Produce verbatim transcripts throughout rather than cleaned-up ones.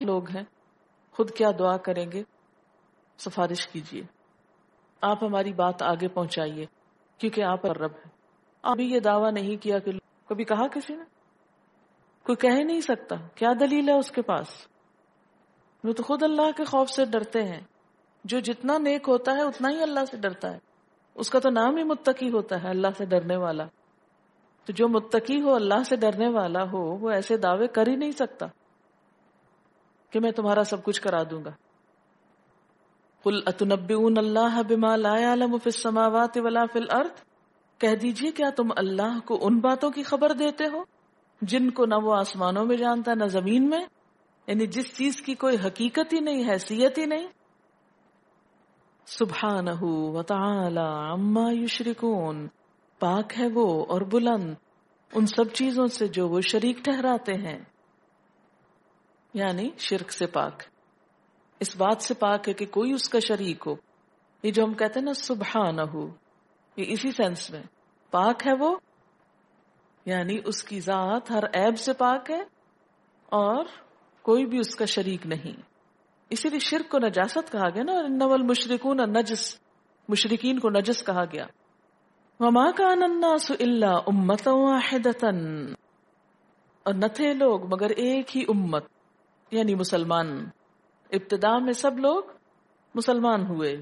لوگ ہیں، خود کیا دعا کریں گے، سفارش کیجیے، آپ ہماری بات آگے پہنچائیے، کیونکہ آپ پر رب ہے۔ ابھی یہ دعویٰ نہیں کیا کہ کبھی کہا کسی نے، کوئی کہہ ہی نہیں سکتا، کیا دلیل ہے اس کے پاس؟ وہ تو خود اللہ کے خوف سے ڈرتے ہیں، جو جتنا نیک ہوتا ہے اتنا ہی اللہ سے ڈرتا ہے، اس کا تو نام ہی متقی ہوتا ہے، اللہ سے ڈرنے والا۔ تو جو متقی ہو، اللہ سے ڈرنے والا ہو، وہ ایسے دعوے کر ہی نہیں سکتا کہ میں تمہارا سب کچھ کرا دوں گا۔ قل اتنبئون اللہ بما لا يعلم فی السماوات ولا فی الارض، کہہ دیجئے کیا تم اللہ کو ان باتوں کی خبر دیتے ہو جن کو نہ وہ آسمانوں میں جانتا نہ زمین میں، یعنی جس چیز کی کوئی حقیقت ہی نہیں، حیثیت ہی نہیں۔ سبحانہ وتعالی عما یشرکون، پاک ہے وہ اور بلند ان سب چیزوں سے جو وہ شریک ٹھہراتے ہیں، یعنی شرک سے پاک، اس بات سے پاک ہے کہ کوئی اس کا شریک ہو۔ یہ جو ہم کہتے ہیں نا سبحانہ، یہ اسی سینس میں پاک ہے وہ، یعنی اس کی ذات ہر عیب سے پاک ہے اور کوئی بھی اس کا شریک نہیں۔ اسی لیے شرک کو نجاست کہا گیا نا، اور انما المشرکون نجس، مشرکین کو نجس کہا گیا۔ وما کان الناس الا امۃ واحدۃ، اور نہ تھے لوگ مگر ایک ہی امت، یعنی مسلمان۔ ابتدا میں سب لوگ مسلمان ہوئے،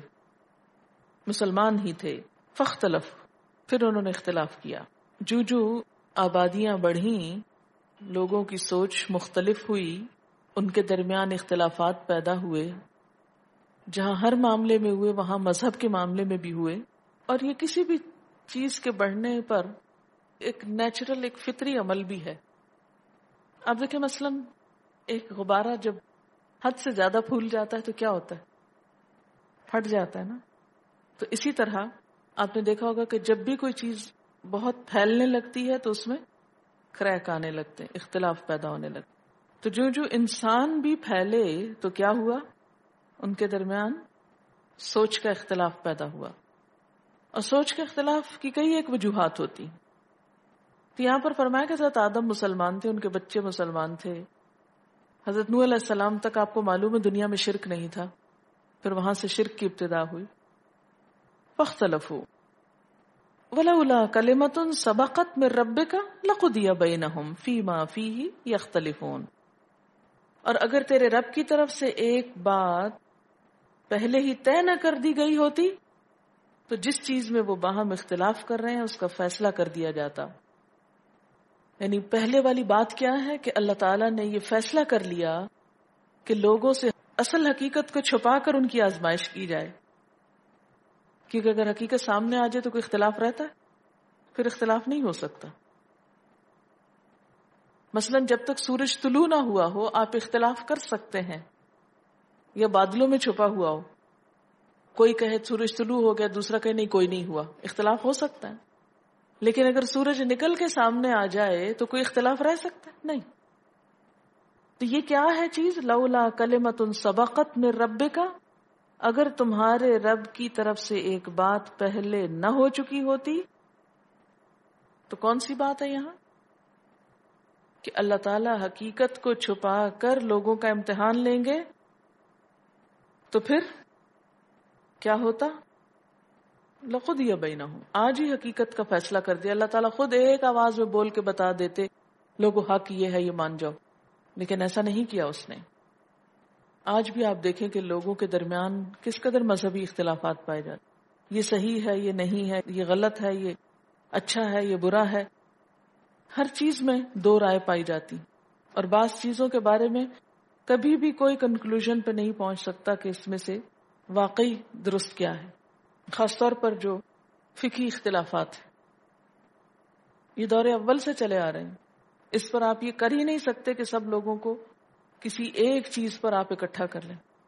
مسلمان ہی تھے۔ فاختلف، پھر انہوں نے اختلاف کیا۔ جو جو آبادیاں بڑھیں، لوگوں کی سوچ مختلف ہوئی، ان کے درمیان اختلافات پیدا ہوئے، جہاں ہر معاملے میں ہوئے وہاں مذہب کے معاملے میں بھی ہوئے۔ اور یہ کسی بھی چیز کے بڑھنے پر ایک نیچرل، ایک فطری عمل بھی ہے۔ اب دیکھیں مثلا ایک غبارہ جب حد سے زیادہ پھول جاتا ہے تو کیا ہوتا ہے؟ پھٹ جاتا ہے نا۔ تو اسی طرح آپ نے دیکھا ہوگا کہ جب بھی کوئی چیز بہت پھیلنے لگتی ہے تو اس میں کریک آنے لگتے ہیں، اختلاف پیدا ہونے لگتے۔ تو جو جو انسان بھی پھیلے تو کیا ہوا؟ ان کے درمیان سوچ کا اختلاف پیدا ہوا، اور سوچ کے اختلاف کی کئی ایک وجوہات ہوتی۔ تو یہاں پر فرمایا کہ حضرت آدم مسلمان تھے، ان کے بچے مسلمان تھے، حضرت نوح علیہ السلام تک آپ کو معلوم ہے دنیا میں شرک نہیں تھا، پھر وہاں سے شرک کی ابتدا ہوئی۔ فاختلفوا ولولا کلمۃ سبقت من ربک لقضی بینہم فیما فیہ یختلفون، اور اگر تیرے رب کی طرف سے ایک بات پہلے ہی طے نہ کر دی گئی ہوتی تو جس چیز میں وہ باہم اختلاف کر رہے ہیں اس کا فیصلہ کر دیا جاتا۔ یعنی پہلے والی بات کیا ہے کہ اللہ تعالیٰ نے یہ فیصلہ کر لیا کہ لوگوں سے اصل حقیقت کو چھپا کر ان کی آزمائش کی جائے، کیونکہ اگر حقیقت سامنے آ جائے تو کوئی اختلاف رہتا ہے؟ پھر اختلاف نہیں ہو سکتا۔ مثلا جب تک سورج طلوع نہ ہوا ہو آپ اختلاف کر سکتے ہیں، یا بادلوں میں چھپا ہوا ہو، کوئی کہے سورج طلوع ہو گیا، دوسرا کہے نہیں کوئی نہیں ہوا، اختلاف ہو سکتا ہے۔ لیکن اگر سورج نکل کے سامنے آ جائے تو کوئی اختلاف رہ سکتا ہے؟ نہیں۔ تو یہ کیا ہے چیز؟ لولا کلمۃ سبقت من ربک، اگر تمہارے رب کی طرف سے ایک بات پہلے نہ ہو چکی ہوتی تو کون سی بات ہے یہاں؟ کہ اللہ تعالی حقیقت کو چھپا کر لوگوں کا امتحان لیں گے، تو پھر کیا ہوتا؟ لقضی بینہم، آج ہی حقیقت کا فیصلہ کر دیا۔ اللہ تعالیٰ خود ایک آواز میں بول کے بتا دیتے لوگوں حق یہ ہے، یہ مان جاؤ، لیکن ایسا نہیں کیا اس نے۔ آج بھی آپ دیکھیں کہ لوگوں کے درمیان کس قدر مذہبی اختلافات پائے جاتے، یہ صحیح ہے، یہ نہیں ہے، یہ غلط ہے، یہ اچھا ہے، یہ برا ہے، ہر چیز میں دو رائے پائی جاتی، اور بعض چیزوں کے بارے میں کبھی بھی کوئی کنکلوژن پہ نہیں پہنچ سکتا کہ اس میں سے واقعی درست کیا ہے، خاص طور پر جو فقہی اختلافات ہیں۔ یہ دور اول سے چلے آ رہے ہیں، اس پر آپ یہ کر ہی نہیں سکتے کہ سب لوگوں کو کسی ایک چیز پر آپ اکٹھا کر لیں۔